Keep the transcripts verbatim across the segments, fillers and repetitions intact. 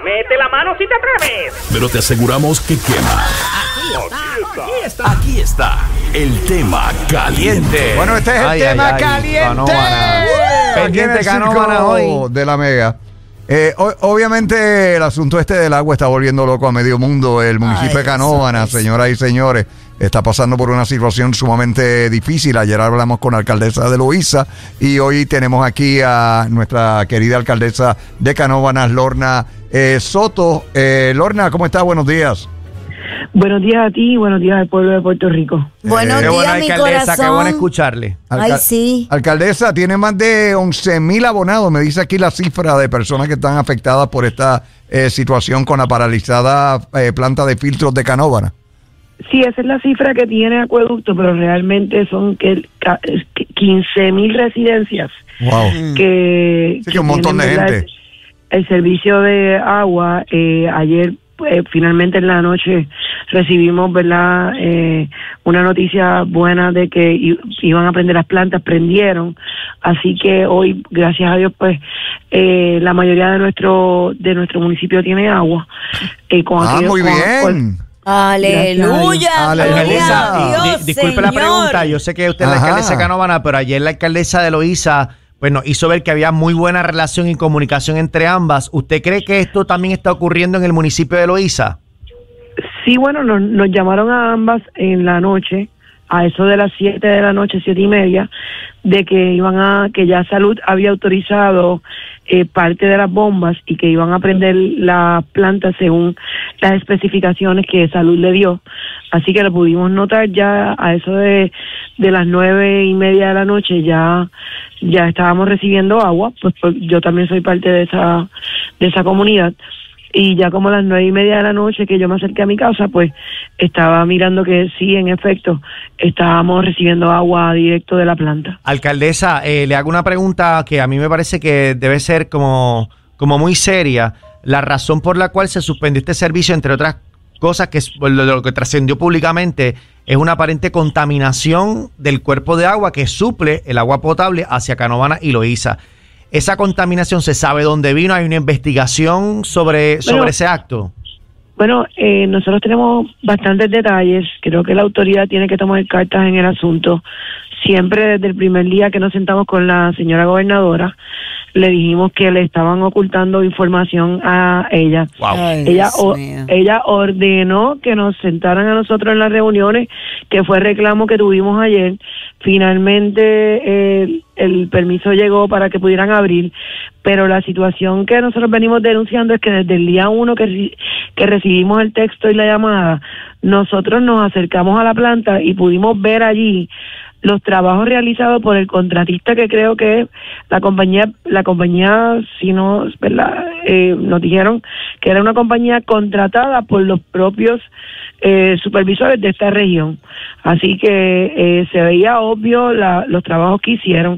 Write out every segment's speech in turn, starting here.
Mete la mano si te atreves. Pero te aseguramos que quema. Aquí está, Aquí está, aquí está el tema caliente. Bueno, este es el Ay, tema ay, ay, caliente. Canóvana. Aquí Pendiente en el Canóvana circo hoy. de la Mega. Eh, o- obviamente el asunto este del agua está volviendo loco a medio mundo. El municipio Ay, de Canóvana, eso es. señoras y señores, está pasando por una situación sumamente difícil. Ayer hablamos con la alcaldesa de Loíza y hoy tenemos aquí a nuestra querida alcaldesa de Canóvana, Lorna eh, Soto. Eh, Lorna, ¿cómo está? Buenos días. Buenos días a ti y buenos días al pueblo de Puerto Rico. Buenos Qué días, buena mi alcaldesa, corazón. qué bueno escucharle. Ay, sí. Alcaldesa, tiene más de once mil abonados. Me dice aquí la cifra de personas que están afectadas por esta eh, situación con la paralizada eh, planta de filtros de Canóvana. Sí, esa es la cifra que tiene Acueducto, pero realmente son que quince mil residencias Wow. que, Sí, que un montón de tienen, ¿verdad? gente. El servicio de agua. Eh, ayer, eh, finalmente en la noche, recibimos, ¿verdad? Eh, una noticia buena de que i- iban a prender las plantas, prendieron. Así que hoy, gracias a Dios, pues eh, la mayoría de nuestro de nuestro municipio tiene agua. Eh, con Ah, aquellos- muy con- bien. Aleluya. Aleluya. Gloria a Alcaldesa, Dios, di- disculpe la Señor. pregunta, yo sé que usted es la Ajá. alcaldesa de Canóvana, pero ayer la alcaldesa de Loíza pues nos hizo ver que había muy buena relación y comunicación entre ambas. ¿Usted cree que esto también está ocurriendo en el municipio de Loíza? Sí, bueno, nos, nos llamaron a ambas en la noche, a eso de las siete de la noche, siete y media, de que iban a, que ya Salud había autorizado eh, parte de las bombas y que iban a prender la planta según las especificaciones que Salud le dio. Así que lo pudimos notar ya a eso de, de las nueve y media de la noche, ya, ya estábamos recibiendo agua, pues, pues yo también soy parte de esa, de esa comunidad. Y ya como a las nueve y media de la noche que yo me acerqué a mi casa, pues estaba mirando que sí, en efecto, estábamos recibiendo agua directo de la planta. Alcaldesa, eh, le hago una pregunta que a mí me parece que debe ser como, como muy seria. La razón por la cual se suspendió este servicio, entre otras cosas, que es por lo, lo que trascendió públicamente, es una aparente contaminación del cuerpo de agua que suple el agua potable hacia Canóvana y Loíza. ¿Esa contaminación se sabe dónde vino? ¿Hay una investigación sobre, sobre Bueno, ese acto? Bueno, eh, nosotros tenemos bastantes detalles. Creo que la autoridad tiene que tomar cartas en el asunto. Siempre desde el primer día que nos sentamos con la señora gobernadora, le dijimos que le estaban ocultando información a ella. Wow. Ay, Ella, Dios o- mío. ella ordenó que nos sentaran a nosotros en las reuniones, que fue el reclamo que tuvimos ayer. Finalmente eh, el permiso llegó para que pudieran abrir, pero la situación que nosotros venimos denunciando es que desde el día uno que, reci- que recibimos el texto y la llamada, nosotros nos acercamos a la planta y pudimos ver allí los trabajos realizados por el contratista, que creo que es la compañía, la compañía, si no, ¿verdad? Eh, nos dijeron que era una compañía contratada por los propios eh, supervisores de esta región. Así que eh, se veía obvio la, los trabajos que hicieron.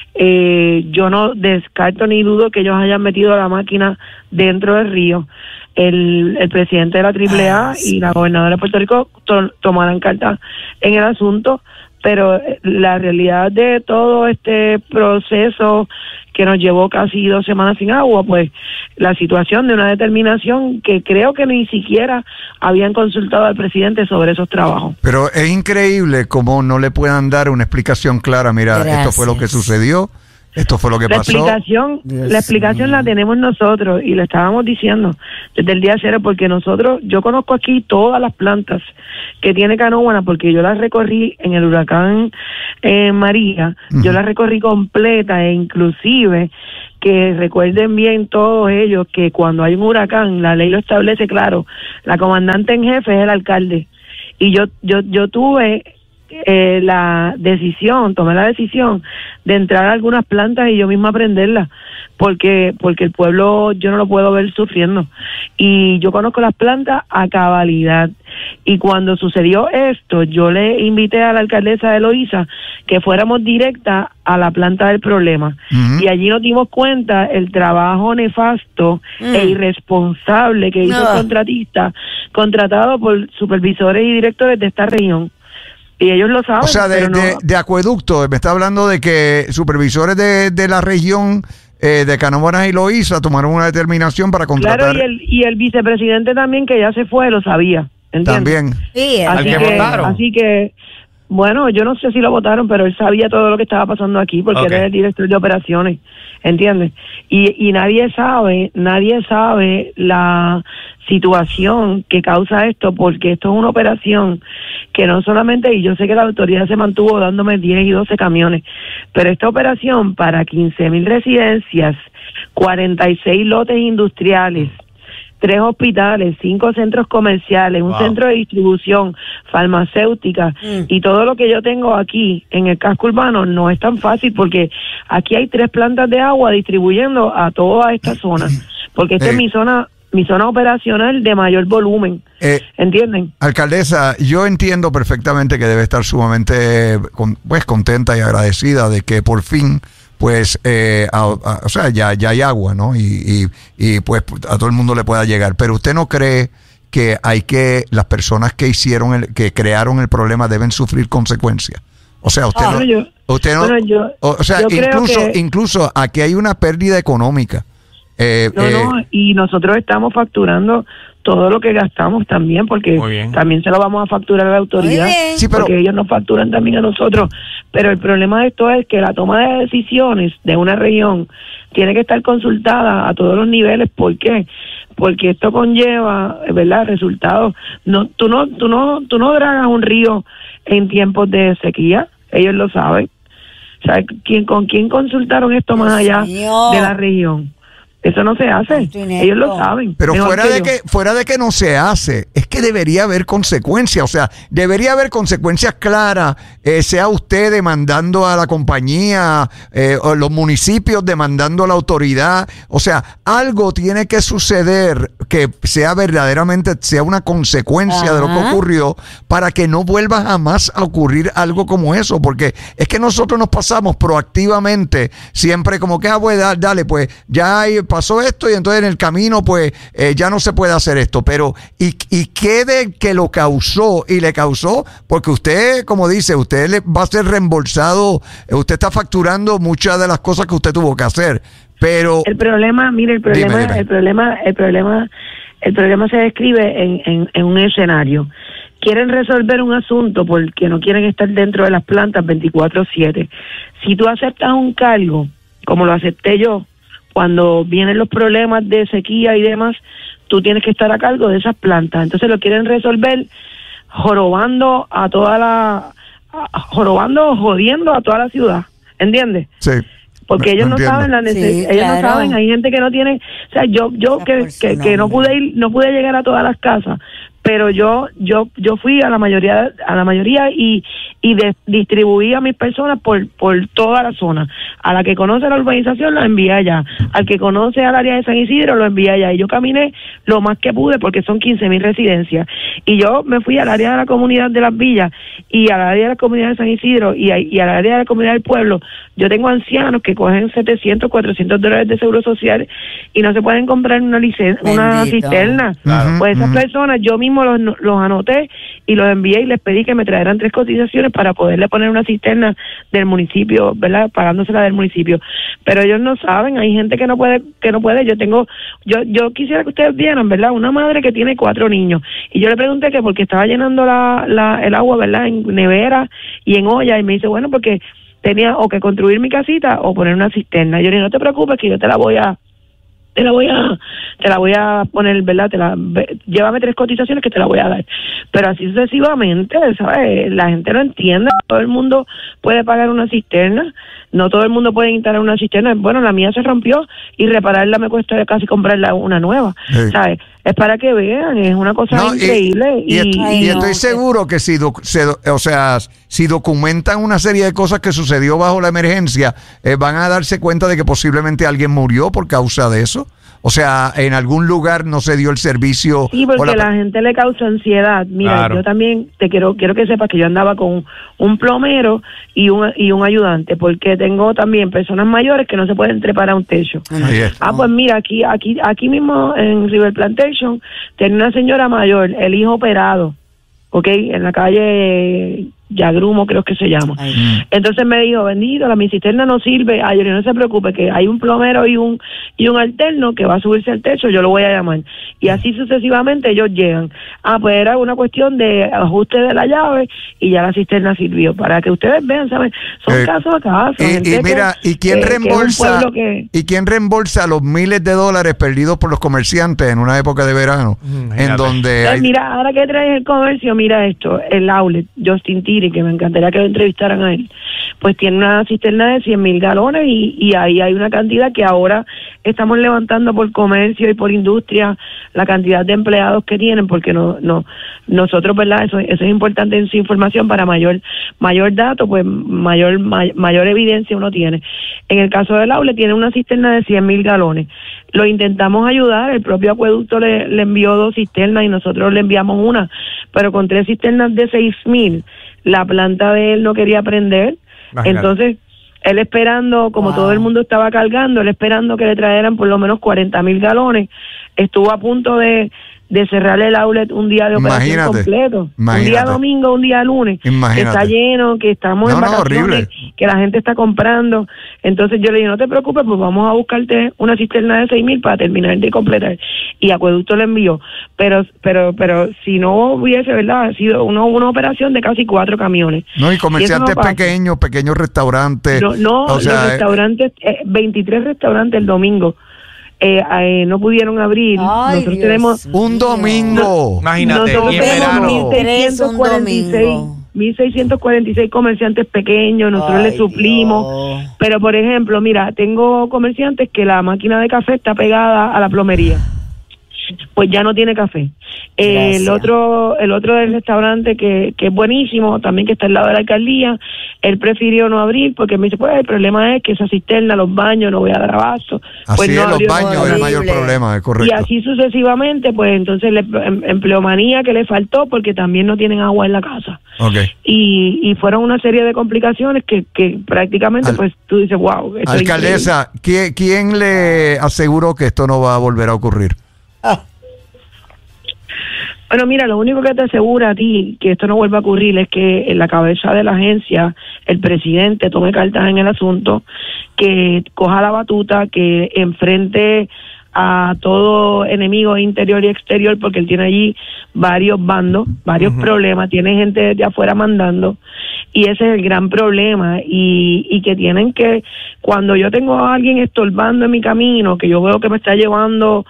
Eh, yo no descarto ni dudo que ellos hayan metido la máquina dentro del río. El, el presidente de la triple A y la gobernadora de Puerto Rico to- tomarán carta en el asunto, pero la realidad de todo este proceso que nos llevó casi dos semanas sin agua, pues la situación de una determinación que creo que ni siquiera habían consultado al presidente sobre esos trabajos. Pero es increíble cómo no le puedan dar una explicación clara. Mira, esto fue lo que Gracias. sucedió, esto fue lo que La pasó. explicación, Dios la explicación mío. la tenemos nosotros y la estábamos diciendo desde el día cero, porque nosotros, yo conozco aquí todas las plantas que tiene Canóvana, porque yo las recorrí en el huracán eh, María, Ujú. yo las recorrí completa, e inclusive que recuerden bien todos ellos que cuando hay un huracán, la ley lo establece claro, la comandante en jefe es el alcalde, y yo yo yo tuve eh, la decisión, tomé la decisión de entrar a algunas plantas y yo misma prenderlas, porque porque el pueblo yo no lo puedo ver sufriendo, y yo conozco las plantas a cabalidad. Y cuando sucedió esto, yo le invité a la alcaldesa de Loíza que fuéramos directa a la planta del problema. Ujú. Y allí nos dimos cuenta el trabajo nefasto Mm. e irresponsable que hizo Ah. el contratista, contratado por supervisores y directores de esta región. Y ellos lo saben. O sea, de, pero no- de, de acueducto, me está hablando de que supervisores de, de la región eh, de Canóvanas y Loíza tomaron una determinación para contratar. Claro, y el, y el vicepresidente también, que ya se fue, lo sabía, ¿entiendes? También. Sí, Al Así que que, votaron. así que, bueno, yo no sé si lo votaron, pero él sabía todo lo que estaba pasando aquí, porque Ok. él era el director de operaciones, ¿entiendes? Y, y nadie sabe, nadie sabe la situación que causa esto, porque esto es una operación que no solamente, y yo sé que la autoridad se mantuvo dándome diez y doce camiones, pero esta operación para quince mil residencias, cuarenta y seis lotes industriales, tres hospitales, cinco centros comerciales, un Wow. centro de distribución, farmacéutica, Mm. y todo lo que yo tengo aquí en el casco urbano no es tan fácil, porque aquí hay tres plantas de agua distribuyendo a toda esta zona, porque esta Eh. es mi zona, mi zona operacional de mayor volumen, Eh, ¿entienden? Alcaldesa, yo entiendo perfectamente que debe estar sumamente con- pues contenta y agradecida de que por fin pues eh, a- a- o sea ya, ya hay agua, ¿no? Y, y, y pues a todo el mundo le pueda llegar, pero usted no cree que hay que las personas que hicieron el, que crearon el problema deben sufrir consecuencias. O sea, usted Ah, no, yo- usted no, bueno, yo- o, o sea, yo creo incluso que- incluso aquí hay una pérdida económica. Eh, No, eh, no, y nosotros estamos facturando todo lo que gastamos también, porque Muy bien. también se lo vamos a facturar a la autoridad, Muy bien. Sí, pero- porque ellos nos facturan también a nosotros. Pero el problema de esto es que la toma de decisiones de una región tiene que estar consultada a todos los niveles. ¿Por qué? Porque esto conlleva, ¿verdad?, resultados. No, tú no, tú no, tú no dragas un río en tiempos de sequía, ellos lo saben. O sea, ¿quién, ¿con quién consultaron esto más allá Señor. de la región? Eso no se hace. Tanto inepto. Ellos lo saben. Pero mejor fuera que de yo. que fuera de que no se hace, es que debería haber consecuencias, o sea, debería haber consecuencias claras, eh, sea usted demandando a la compañía, eh, o los municipios demandando a la autoridad, o sea, algo tiene que suceder que sea verdaderamente, sea una consecuencia de lo que Ajá. ocurrió para que no vuelva jamás a ocurrir algo como eso, porque es que nosotros nos pasamos proactivamente, siempre como que, ah, pues da- dale, pues ya hay- pasó esto y entonces en el camino pues eh, ya no se puede hacer esto, pero ¿y, y qué de que lo causó y le causó? Porque usted, como dice, usted le va a ser reembolsado, eh, usted está facturando muchas de las cosas que usted tuvo que hacer, pero... El problema, mire, el problema, Dime, dime. el problema, el problema, el problema se describe en, en, en un escenario. Quieren resolver un asunto porque no quieren estar dentro de las plantas veinticuatro siete. Si tú aceptas un cargo, como lo acepté yo, cuando vienen los problemas de sequía y demás, tú tienes que estar a cargo de esas plantas. Entonces lo quieren resolver jorobando a toda la, a- jorobando o jodiendo a toda la ciudad, ¿entiendes? Sí. Porque No- ellos no no entiendo. saben la necesidad, Sí, ellos no claro. saben, hay gente que no tiene, o sea, yo yo Esa que, que, persona, que no hombre. pude ir, no pude llegar a todas las casas, pero yo yo yo fui a la mayoría a la mayoría y y de- distribuí a mis personas por por toda la zona. A la que conoce la urbanización lo envié allá, al que conoce al área de San Isidro lo envié allá, y yo caminé lo más que pude porque son quince mil residencias, y yo me fui al área de la comunidad de las villas y al área de la comunidad de San Isidro y, a- y al área de la comunidad del pueblo. Yo tengo ancianos que cogen setecientos, cuatrocientos dólares de seguro social y no se pueden comprar una licen- una Bendito. cisterna. Claro. Pues esas Ujú. personas yo mismo los, los anoté y los envié y les pedí que me trajeran tres cotizaciones para poderle poner una cisterna del municipio, ¿verdad? Pagándosela del municipio. Pero ellos no saben, hay gente que no puede, que no puede. Yo tengo, yo, yo quisiera que ustedes vieran, ¿verdad? Una madre que tiene cuatro niños y yo le pregunté que porque estaba llenando la, la, el agua, ¿verdad? En nevera y en olla, y me dice, bueno, porque tenía o que construir mi casita o poner una cisterna. Yo le dije, no te preocupes que yo te la voy a te la voy a te la voy a poner, ¿verdad? Te la ve- llévame tres cotizaciones que te la voy a dar. Pero así sucesivamente, ¿sabes? La gente no entiende, todo el mundo puede pagar una cisterna, no todo el mundo puede instalar una cisterna. Bueno, la mía se rompió y repararla me cuesta casi comprarla una nueva, Sí. ¿sabes? Es para que vean, es una cosa No, y- increíble Y, y, est- Ay, y no, estoy que- seguro que si, doc- se do- o sea, si documentan una serie de cosas que sucedió bajo la emergencia, eh, van a darse cuenta de que posiblemente alguien murió por causa de eso. O sea, en algún lugar no se dio el servicio. Sí, o porque la- la gente le causa ansiedad. Mira, Claro. yo también te quiero quiero que sepas que yo andaba con un plomero y un y un ayudante, porque tengo también personas mayores que no se pueden trepar a un techo. Ahí está. Ah, pues mira, aquí aquí aquí mismo en River Plantation tiene una señora mayor, el hijo operado, ¿ok? En la calle Yagrumo creo que se llama. Ay. Entonces me dijo, bendito, la mi cisterna no sirve. Ay, no se preocupe, que hay un plomero y un y un alterno que va a subirse al techo, yo lo voy a llamar. Y así sucesivamente ellos llegan. Ah, pues era una cuestión de ajuste de la llave y ya la cisterna sirvió. Para que ustedes vean, ¿saben? Son Eh, casos a casos. Y, gente y mira, que- ¿y quién que- que es un reembolsa pueblo que- y quién reembolsa los miles de dólares perdidos por los comerciantes en una época de verano, Imagínate. en donde Pues hay, mira, ahora que traes el comercio, mira esto, el outlet, Justin Tiri, que me encantaría que lo entrevistaran a él, pues tiene una cisterna de cien mil galones y, y ahí hay una cantidad que ahora estamos levantando por comercio y por industria, la cantidad de empleados que tienen, porque no, no, nosotros, ¿verdad? Eso, eso es importante en su información para mayor, mayor dato, pues mayor, may- mayor evidencia uno tiene. En el caso del outlet tiene una cisterna de cien mil galones. Lo intentamos ayudar, el propio acueducto le, le envió dos cisternas y nosotros le enviamos una, pero con tres cisternas de seis mil, la planta de él no quería prender, Imagínate. entonces él esperando, como Wow. todo el mundo estaba cargando, él esperando que le trajeran por lo menos cuarenta mil galones, estuvo a punto de, de cerrar el outlet un día de operación Imagínate, completo, un imagínate. día domingo, un día lunes, que Imagínate. está lleno, que estamos No, en no, vacaciones, horrible. que la gente está comprando. Entonces yo le dije, no te preocupes, pues vamos a buscarte una cisterna de seis mil para terminar de completar. Y Acueducto le envió. Pero pero pero si no hubiese, ¿verdad? Ha sido una, una operación de casi cuatro camiones. no, y comerciantes Y eso no pasa. pequeños, pequeños restaurantes. No, no o sea, los restaurantes, eh, veintitrés restaurantes el domingo eh, eh, no pudieron abrir. Ay, Nosotros Dios tenemos... mío. un domingo. Imagínate, Nosotros y en tenemos verano. mil mil seiscientos cuarenta y seis, mil seiscientos cuarenta y seis comerciantes pequeños, nosotros Ay, les suplimos. Dios. Pero, por ejemplo, mira, tengo comerciantes que la máquina de café está pegada a la plomería. Pues ya no tiene café. Eh, el Gracias. otro el otro del restaurante que, que es buenísimo, también que está al lado de la alcaldía, él prefirió no abrir porque me dice, pues el problema es que esa cisterna, los baños, no voy a dar abasto. Así Pues no es, los abrió. baños es el horrible. mayor problema, es Y correcto. así sucesivamente, pues entonces le, em- empleomanía que le faltó porque también no tienen agua en la casa. Ok. Y, y fueron una serie de complicaciones que, que prácticamente Al- pues tú dices, wow. esto es Alcaldesa, ¿quién, quién le aseguró que esto no va a volver a ocurrir? Bueno, mira, lo único que te asegura a ti que esto no vuelva a ocurrir es que en la cabeza de la agencia el presidente tome cartas en el asunto, que coja la batuta, que enfrente a todo enemigo interior y exterior, porque él tiene allí varios bandos, varios Ujú. problemas, tiene gente de afuera mandando, y ese es el gran problema, y, y que tienen que, cuando yo tengo a alguien estorbando en mi camino, que yo veo que me está llevando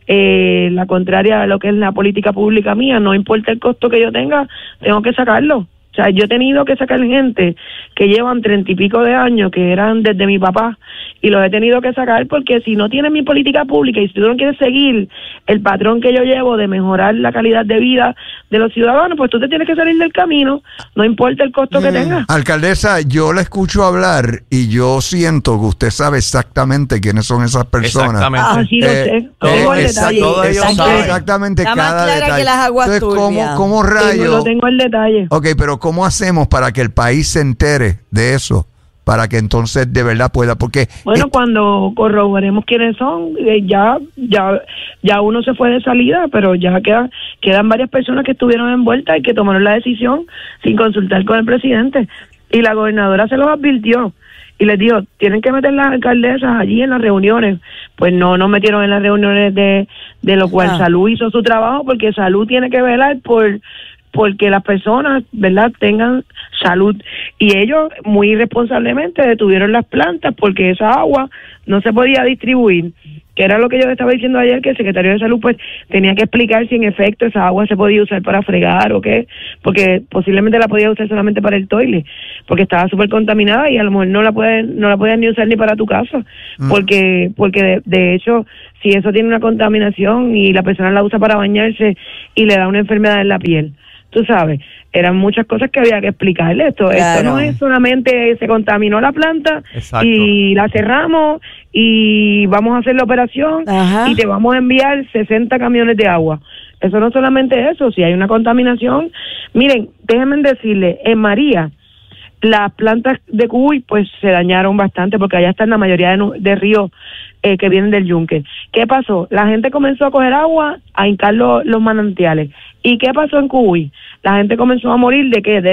eh, la contraria a lo que es la política pública mía, no importa el costo que yo tenga, tengo que sacarlo. O sea, yo he tenido que sacar gente que llevan treinta y pico de años, que eran desde mi papá, y los he tenido que sacar porque si no tienes mi política pública y si tú no quieres seguir el patrón que yo llevo de mejorar la calidad de vida de los ciudadanos, pues tú te tienes que salir del camino, no importa el costo que tengas. Alcaldesa, yo la escucho hablar y yo siento que usted sabe exactamente quiénes son esas personas. Exactamente. Ah, sí lo Eh, sé. eh, Tengo el exacto, detalle. todo ellos exacto, saben. exactamente Está más cada clara detalle. que las aguas Entonces, ¿cómo, turbias. cómo Tengo, rayo? lo tengo el detalle. Ok, pero ¿cómo hacemos para que el país se entere de eso? Para que entonces de verdad pueda, porque Bueno, eh, cuando corroboremos quiénes son, eh, ya ya ya uno se fue de salida, pero ya quedan quedan varias personas que estuvieron envueltas y que tomaron la decisión sin consultar con el presidente. Y la gobernadora se los advirtió y les dijo, tienen que meter las alcaldesas allí en las reuniones. Pues no, no metieron en las reuniones de, de lo cual Ah. Salud hizo su trabajo, porque Salud tiene que velar por porque las personas, ¿verdad?, tengan salud. Y ellos muy irresponsablemente detuvieron las plantas porque esa agua no se podía distribuir, que era lo que yo estaba diciendo ayer, que el secretario de Salud pues tenía que explicar si en efecto esa agua se podía usar para fregar o qué, porque posiblemente la podía usar solamente para el toile, porque estaba súper contaminada y a lo mejor no la pueden, no la podían ni usar ni para tu casa, Mm. porque porque de, de hecho si eso tiene una contaminación y la persona la usa para bañarse y le da una enfermedad en la piel, tú sabes, eran muchas cosas que había que explicarle. Esto, esto no Claro. es solamente se contaminó la planta Exacto. y la cerramos y vamos a hacer la operación Ajá. y te vamos a enviar sesenta camiones de agua. Eso no solamente eso, si hay una contaminación. Miren, déjenme decirle, en María, las plantas de Cuy pues se dañaron bastante porque allá están la mayoría de, nu- de ríos eh, que vienen del yunque. ¿Qué pasó? La gente comenzó a coger agua, a hincar lo- los manantiales. ¿Y qué pasó en Cuy? La gente comenzó a morir de qué? De, le-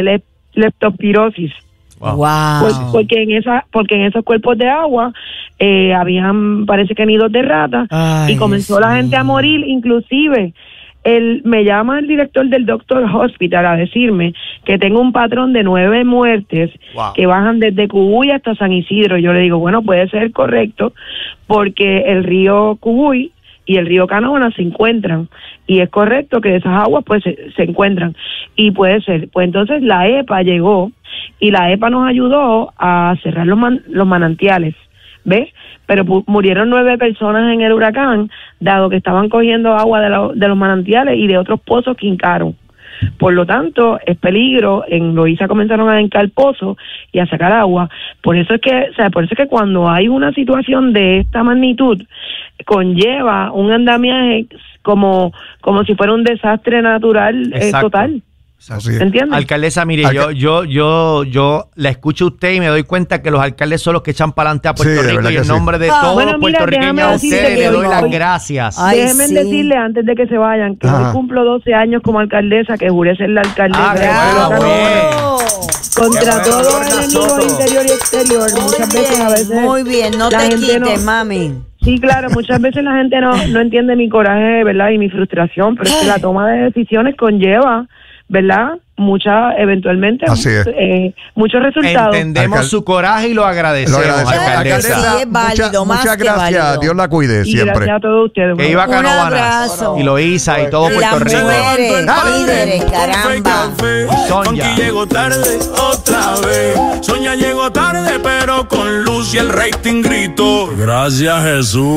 leptospirosis. Wow. Wow. Por- porque en esa porque en esos cuerpos de agua eh, habían, parece que nidos de rata. Ay, Y comenzó Dios la gente a mío. morir. Inclusive el, me llama el director del Doctor Hospital a decirme que tengo un patrón de nueve muertes Wow. que bajan desde Cubuy hasta San Isidro. Yo le digo, bueno, puede ser correcto, porque el río Cubuy y el río Canóvanas se encuentran, y es correcto que esas aguas pues se, se encuentran, y puede ser. Pues entonces la E P A llegó, y la E P A nos ayudó a cerrar los, man- los manantiales, ¿ves? Pero pu- murieron nueve personas en el huracán, dado que estaban cogiendo agua de, la- de los manantiales y de otros pozos que hincaron. Por lo tanto, es peligro. En Loíza comenzaron a hincar pozos y a sacar agua. Por eso es que, o sea, por eso es que cuando hay una situación de esta magnitud, conlleva un andamiaje como, como si fuera un desastre natural eh, Exacto. total. Así es. ¿Entiendes? Alcaldesa, mire, Alca- yo, yo, yo, yo la escucho a usted y me doy cuenta que los alcaldes son los que echan para adelante a Puerto Sí, de Rico, verdad y que en sí. nombre de Ah. todos Bueno, los mira, puertorriqueños déjame a decirte ustedes que le doy hoy- las hoy- gracias. Ay, Déjenme sí. decirle antes de que se vayan que Ajá. hoy cumplo doce años como alcaldesa, que juré ser la alcaldesa Ah, de qué Pueblo bueno, Canóvanas. bien. Contra Qué bueno, todo Lorna enemigo Soto. interior y exterior. Muy Muchas veces, a bien, veces. muy bien, no la te gente quites, no- mami. Sí, claro, muchas veces la gente no, no entiende mi coraje, ¿verdad? Y mi frustración, pero es que la toma de decisiones conlleva, ¿verdad? Mucha, eventualmente, Así es. eh, muchos resultados. Entendemos Alcal- su coraje y lo Lo agradecemos, agradecemos. alcaldesa. Sí, es válido, muchas, más muchas que gracias. válido. Dios la cuide Y siempre. gracias a todos ustedes. Que iba a Un Canóvanas abrazo. y Loíza y todo Y las Puerto Rico. mujeres, líderes, caramba. Sonia. Funky llegó tarde otra vez. Sonia llegó tarde, pero con luz y el rating gritó. Gracias, Jesús.